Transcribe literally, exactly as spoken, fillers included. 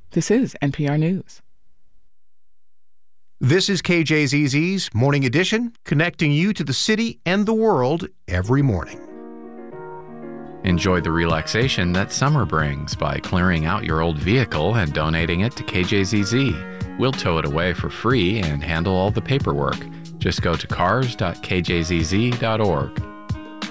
This is N P R News. This is K J Z Z's Morning Edition, connecting you to the city and the world every morning. Enjoy the relaxation that summer brings by clearing out your old vehicle and donating it to K J Z Z. We'll tow it away for free and handle all the paperwork. Just go to cars dot k j z z dot org.